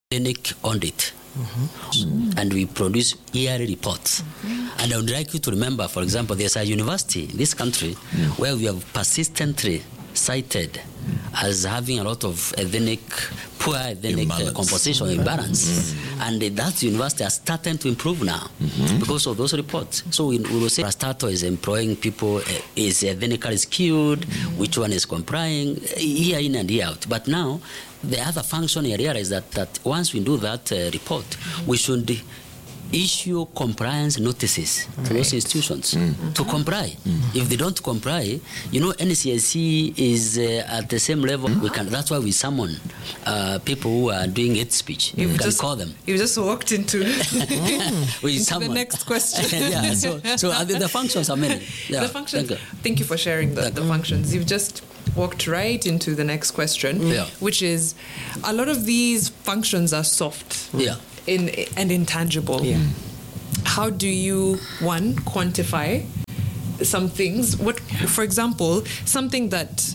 clinic audit. And we produce yearly reports. And I would like you to remember, for example, there's a university in this country where we have persistently cited as having a lot of poor ethnic composition imbalance. And that university has started to improve now because of those reports. So we will say Parastatal is employing people, is ethnically skewed, which one is complying, year in and year out. But now, the other function area is that once we do that report, we should issue compliance notices to those institutions to comply. If they don't comply, NCSC is at the same level. That's why we summon people who are doing hate speech. We can call them. You just walked into, the next question. Yeah. So the functions are many. Yeah. The functions. Thank you for sharing the functions. You've just walked right into the next question, which is a lot of these functions are soft. Yeah. And intangible. Yeah. How do you, one, quantify some things? For example, something that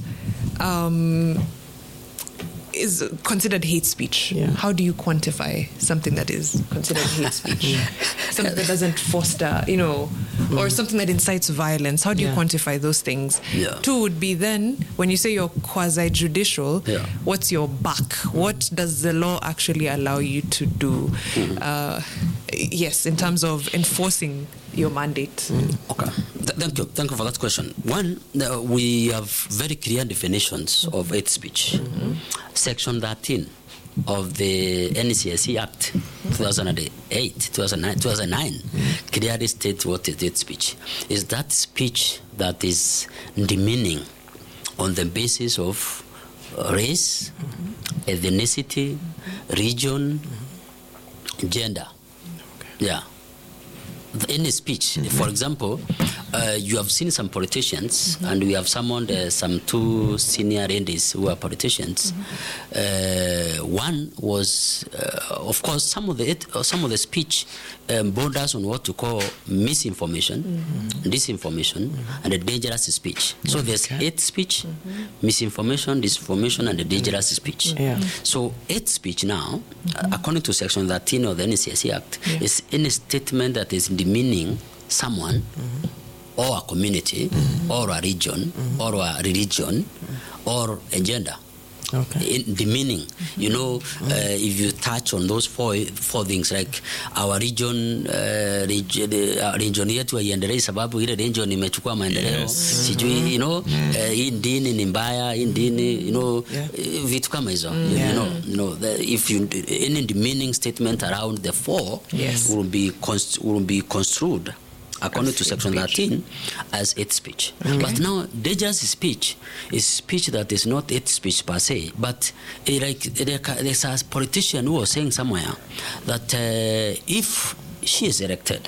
is considered hate speech. Yeah. How do you quantify something that is considered hate speech? Something that doesn't foster, or something that incites violence. How do you quantify those things? Yeah. Two would be then, when you say you're quasi-judicial, what's your back? What does the law actually allow you to do? Yes, in terms of enforcing your mandate. Okay. Thank you for that question. One, we have very clear definitions of hate speech. Section 13 of the NCSC Act 2009 clearly states what is hate speech. Is that speech that is demeaning on the basis of race, ethnicity, region, gender. Yeah. Any speech. For example, you have seen some politicians, and we have summoned some two senior ladies who are politicians. One was, of course, some of the speech borders on what to call misinformation, disinformation, and a dangerous speech. So there's hate speech, misinformation, disinformation, and the dangerous speech. Yeah. So hate speech now, according to Section 13 of the NCSC Act, is any statement that is demeaning someone or a community or a region or a religion or a gender. Okay. Demeaning, if you touch on those four things, like our region yetu haiendelei sababu ile region imechukua maendeleo, sijui, hii dini ni mbaya, hii dini, vitu kama hizo. If you any demeaning statement around the four will be construed according to Section 13 as hate speech. But now, dangerous speech is speech that is not hate speech per se, but there's a politician who was saying somewhere that if she is elected,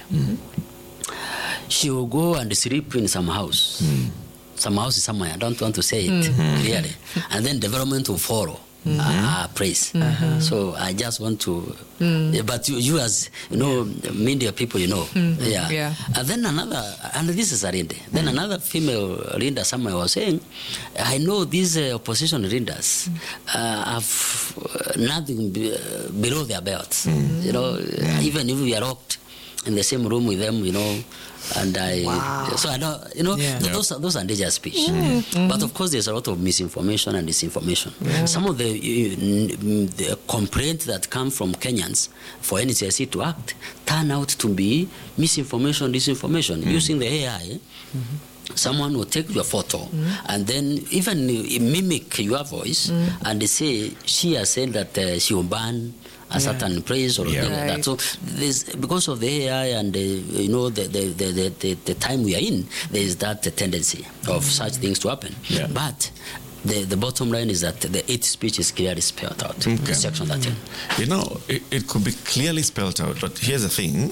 she will go and sleep in some house. Some house is somewhere, I don't want to say it clearly. And then development will follow. Praise. So I just want to, but you as media people, And then and this is a Rinde. Then another female Rinda somewhere was saying, I know these opposition Rindas have nothing below their belts. Even if we are locked in the same room with them, and so I don't, those are dangerous speech. But of course, there's a lot of misinformation and disinformation. Some of the complaints that come from Kenyans for NCSC to act turn out to be misinformation, disinformation. Using the AI, someone will take your photo and then even mimic your voice and they say she has said that she will ban a certain praise or like that. So because of the AI and the time we are in, there is that tendency of such things to happen. But the bottom line is that the hate speech is clearly spelled out in Section 13. It could be clearly spelled out, but here's the thing.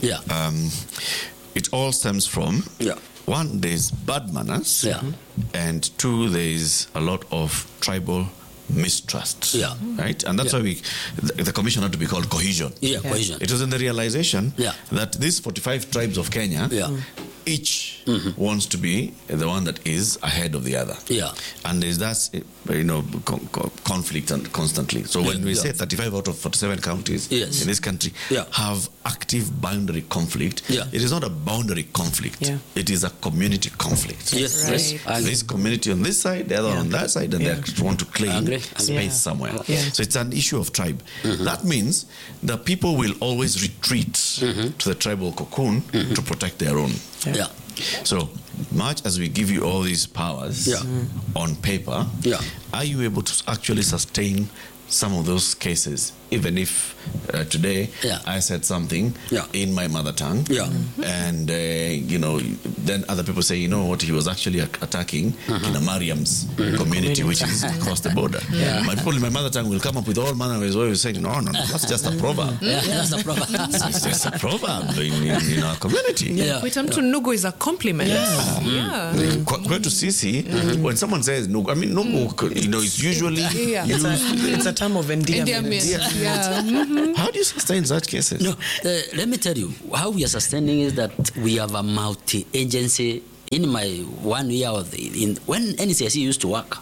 It all stems from one, there's bad manners, and two, there's a lot of tribal mistrust, right? And that's why the commission had to be called cohesion. Cohesion. It was in the realization that these 45 tribes of Kenya each wants to be the one that is ahead of the other. Yeah. And there's that, conflict and constantly. So when we say 35 out of 47 counties in this country have active boundary conflict, it is not a boundary conflict. Yeah. It is a community conflict. Yes. Right. This community on this side, the other on that side, and they want to claim space somewhere. Yeah. So it's an issue of tribe. That means the people will always retreat to the tribal cocoon to protect their own. Yeah. So much as we give you all these powers on paper, are you able to actually sustain some of those cases, even if today I said something in my mother tongue, and then other people say, you know what, he was actually attacking in a Mariam's community, which is across the border. My people in my mother tongue will come up with all manner of ways of saying, no, that's just a proverb. That's a proverb. It's just a proverb in our community. Kwetu nugu is a compliment. Kwetu sisi, when someone says nugu, I mean nugu, it's usually it's a term of endearment. How do you sustain such cases? No, let me tell you, how we are sustaining is that we have a multi-agency. In my 1 year when NCIC used to work,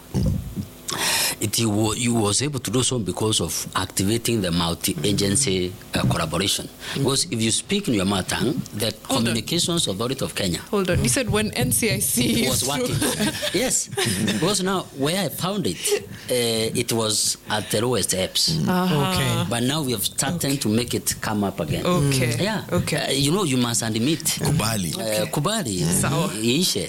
you was able to do so because of activating the multi-agency collaboration. Because if you speak in your mother tongue, the Communications Authority of Kenya. Hold on, you said when NCIC was working. Yes, because now where I found it, it was at the lowest ebbs. Okay. But now we have started to make it come up again. Okay. Yeah. Okay. You must admit. Kubali. Kubali. Ishe.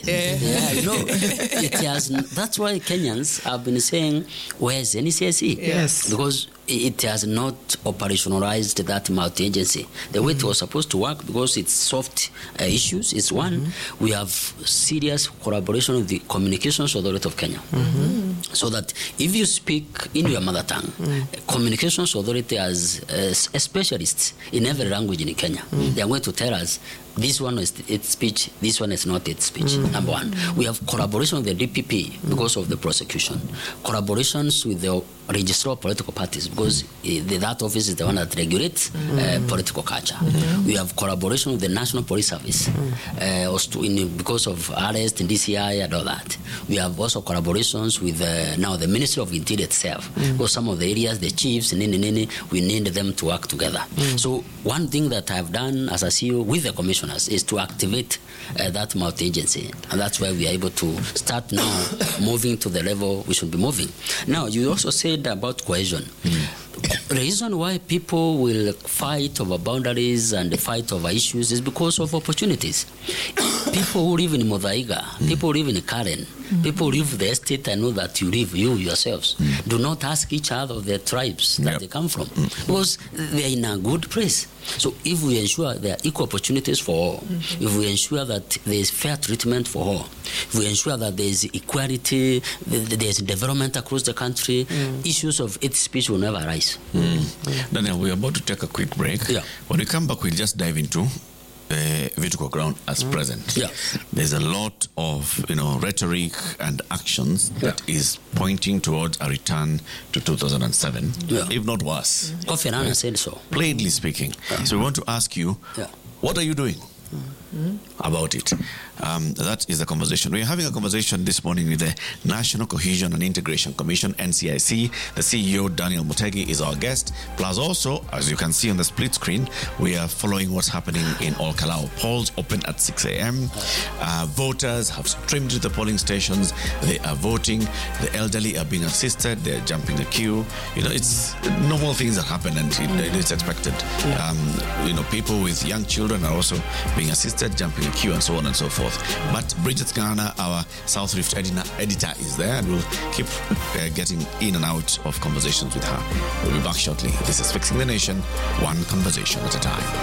It has. That's why Kenyans have been saying, where's NCIC? Yes. Because it has not operationalized that multi-agency the way it was supposed to work, because it's soft issues. It's one. We have serious collaboration with the Communications Authority of Kenya. So that if you speak in your mother tongue, Communications Authority has specialists in every language in Kenya. They are going to tell us this one is its speech, this one is not its speech. Number one. We have collaboration with the DPP because of the prosecution. Collaborations with the Registrar of Political Parties, because that office is the one that regulates political culture. We have collaboration with the National Police Service because of arrest and DCI and all that. We have also collaborations with now the Ministry of Interior itself, because some of the areas, the chiefs, we need them to work together. So one thing that I've done as a CEO with the commissioners is to activate that multi-agency, and that's why we are able to start now moving to the level we should be moving. Now, you also said about cohesion. The reason why people will fight over boundaries and fight over issues is because of opportunities. People who live in Muthaiga, people who live in Karen, people who live the estate, I know that you live, you yourselves, do not ask each other of their tribes that they come from, because they are in a good place. So if we ensure there are equal opportunities for all, if we ensure that there is fair treatment for all, if we ensure that there is equality, there is development across the country, issues of hate speech will never arise. Daniel, we're about to take a quick break. When we come back, we'll just dive into Vituko Ground as present. There's a lot of rhetoric and actions that is pointing towards a return to 2007, if not worse. Kofi Annan said so. Plainly speaking. So we want to ask you, what are you doing about it? That is the conversation. We're having a conversation this morning with the National Cohesion and Integration Commission, NCIC. The CEO, Daniel Mutegi, is our guest. Plus also, as you can see on the split screen, we are following what's happening in Olkalau. Polls open at 6 a.m. Voters have streamed to the polling stations. They are voting. The elderly are being assisted. They're jumping the queue. It's normal things that happen, and it's expected. People with young children are also being assisted, jumping a queue, and so on and so forth. But Bridget Garner, our South Rift editor, is there, and we'll keep getting in and out of conversations with her. We'll be back shortly. This is Fixing the Nation, one conversation at a time.